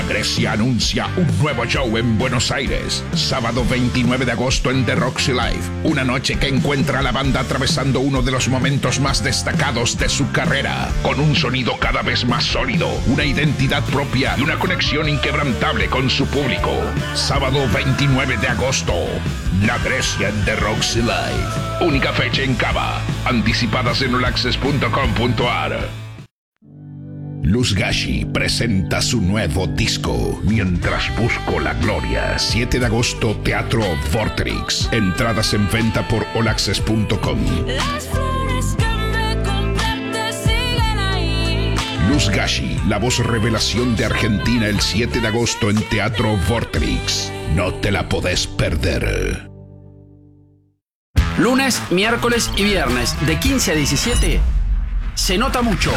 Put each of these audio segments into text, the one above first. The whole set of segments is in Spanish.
Grecia anuncia un nuevo show en Buenos Aires. Sábado 29 de agosto en The Roxy Live. Una noche que encuentra a la banda atravesando uno de los momentos más destacados de su carrera. Con un sonido cada vez más sólido, una identidad propia y una conexión inquebrantable con su público. Sábado 29 de agosto. La Grecia en The Roxy Live. Única fecha en Cava. Anticipadas en olaccess.com.ar. Luz Gashi presenta su nuevo disco, Mientras Busco la Gloria. 7 de agosto, Teatro Vorterix. Entradas en venta por olaccess.com. Luz Gashi, la voz revelación de Argentina, el 7 de agosto en Teatro Vorterix. No te la podés perder. Lunes, miércoles y viernes, de 15 a 17, Se Nota Mucho.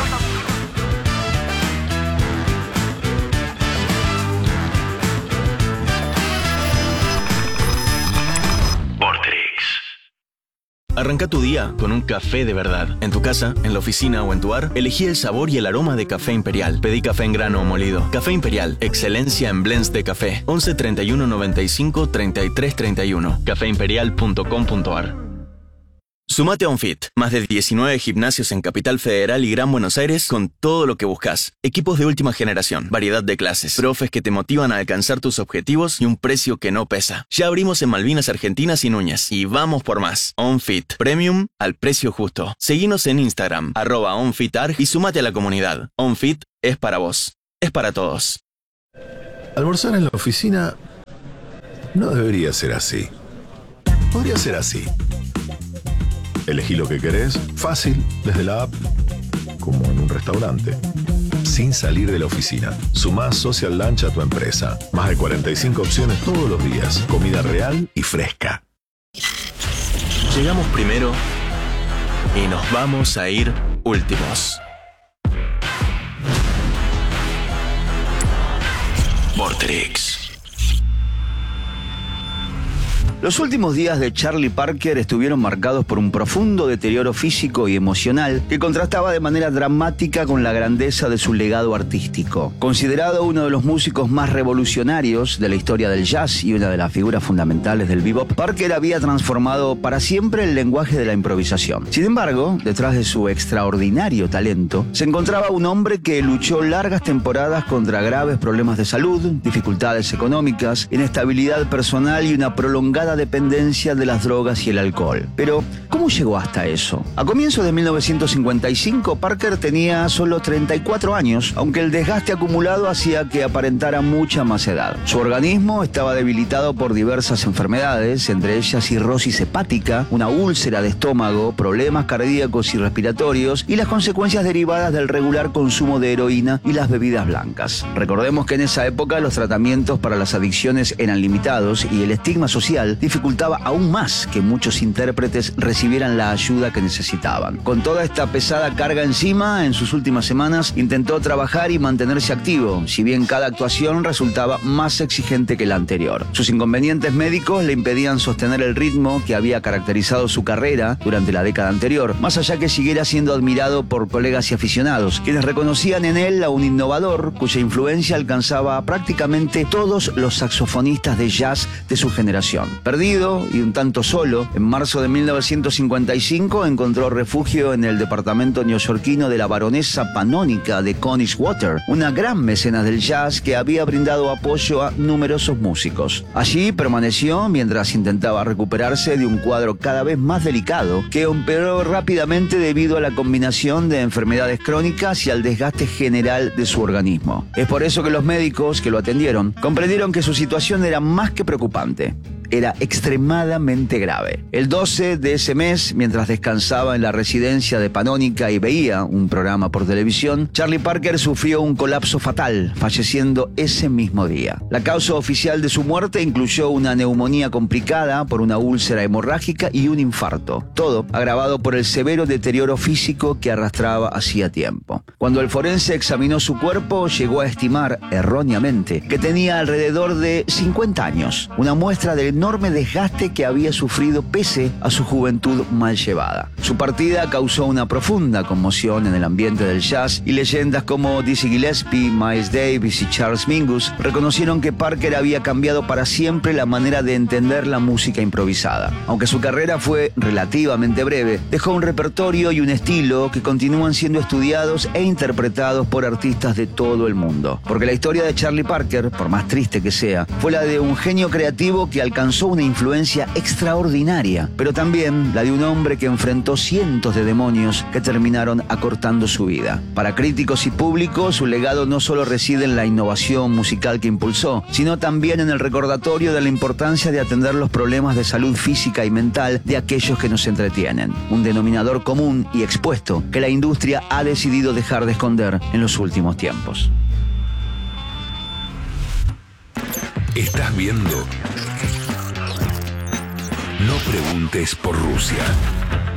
Arranca tu día con un café de verdad. En tu casa, en la oficina o en tu bar, elegí el sabor y el aroma de Café Imperial. Pedí café en grano o molido. Café Imperial, excelencia en blends de café. 11 31 95 33 31. cafeimperial.com.ar. Sumate a OnFit. Más de 19 gimnasios en Capital Federal y Gran Buenos Aires con todo lo que buscas. Equipos de última generación, variedad de clases, profes que te motivan a alcanzar tus objetivos y un precio que no pesa. Ya abrimos en Malvinas Argentinas y Núñez. Y vamos por más. OnFit. Premium al precio justo. Seguinos en Instagram, @OnFitArg y sumate a la comunidad. OnFit es para vos. Es para todos. Almorzar en la oficina no debería ser así. Podría ser así. Elegí lo que querés, fácil, desde la app, como en un restaurante. Sin salir de la oficina. Sumá Social Lunch a tu empresa. Más de 45 opciones todos los días. Comida real y fresca. Llegamos primero y nos vamos a ir últimos. Vorterix. Los últimos días de Charlie Parker estuvieron marcados por un profundo deterioro físico y emocional que contrastaba de manera dramática con la grandeza de su legado artístico. Considerado uno de los músicos más revolucionarios de la historia del jazz y una de las figuras fundamentales del bebop, Parker había transformado para siempre el lenguaje de la improvisación. Sin embargo, detrás de su extraordinario talento, se encontraba un hombre que luchó largas temporadas contra graves problemas de salud, dificultades económicas, inestabilidad personal y una prolongada dependencia de las drogas y el alcohol. Pero, ¿cómo llegó hasta eso? A comienzos de 1955, Parker tenía solo 34 años, aunque el desgaste acumulado hacía que aparentara mucha más edad. Su organismo estaba debilitado por diversas enfermedades, entre ellas cirrosis hepática, una úlcera de estómago, problemas cardíacos y respiratorios y las consecuencias derivadas del regular consumo de heroína y las bebidas blancas. Recordemos que en esa época los tratamientos para las adicciones eran limitados y el estigma social dificultaba aún más que muchos intérpretes recibieran la ayuda que necesitaban. Con toda esta pesada carga encima, en sus últimas semanas intentó trabajar y mantenerse activo, si bien cada actuación resultaba más exigente que la anterior. Sus inconvenientes médicos le impedían sostener el ritmo que había caracterizado su carrera durante la década anterior, más allá que siguiera siendo admirado por colegas y aficionados, quienes reconocían en él a un innovador cuya influencia alcanzaba a prácticamente todos los saxofonistas de jazz de su generación. Perdido y un tanto solo, en marzo de 1955 encontró refugio en el departamento neoyorquino de la baronesa panónica de Königswater, una gran mecenas del jazz que había brindado apoyo a numerosos músicos. Allí permaneció mientras intentaba recuperarse de un cuadro cada vez más delicado que empeoró rápidamente debido a la combinación de enfermedades crónicas y al desgaste general de su organismo. Es por eso que los médicos que lo atendieron comprendieron que su situación era más que preocupante. Era extremadamente grave. El 12 de ese mes, mientras descansaba en la residencia de Panónica y veía un programa por televisión, Charlie Parker sufrió un colapso fatal, falleciendo ese mismo día. La causa oficial de su muerte incluyó una neumonía complicada por una úlcera hemorrágica y un infarto, todo agravado por el severo deterioro físico que arrastraba hacía tiempo. Cuando el forense examinó su cuerpo, llegó a estimar, erróneamente, que tenía alrededor de 50 años, una muestra del enorme desgaste que había sufrido pese a su juventud mal llevada. Su partida causó una profunda conmoción en el ambiente del jazz y leyendas como Dizzy Gillespie, Miles Davis y Charles Mingus reconocieron que Parker había cambiado para siempre la manera de entender la música improvisada. Aunque su carrera fue relativamente breve, dejó un repertorio y un estilo que continúan siendo estudiados e interpretados por artistas de todo el mundo. Porque la historia de Charlie Parker, por más triste que sea, fue la de un genio creativo que alcanzó una influencia extraordinaria, pero también la de un hombre que enfrentó cientos de demonios que terminaron acortando su vida. Para críticos y público, su legado no solo reside en la innovación musical que impulsó, sino también en el recordatorio de la importancia de atender los problemas de salud física y mental de aquellos que nos entretienen. Un denominador común y expuesto que la industria ha decidido dejar de esconder en los últimos tiempos. Estás viendo No Preguntes por Rusia.